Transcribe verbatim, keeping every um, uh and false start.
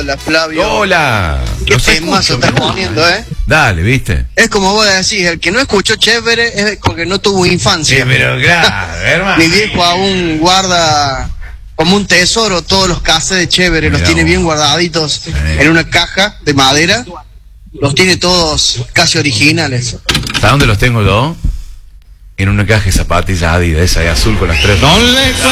Hola, Flavio. Hola. Qué Los temazo escucho, estás mirá. poniendo, ¿eh? Dale, ¿viste? Es como vos decís, el que no escuchó Chévere es porque no tuvo infancia. Sí, pero claro, hermano. Mi viejo aún guarda como un tesoro todos los cassettes de Chévere, los Mirá tiene vos. bien guardaditos Sí. en una caja de madera. Los tiene todos casi originales. ¿Sabes dónde los tengo yo? En una caja de zapatillas Adidas, esa de azul con las tres.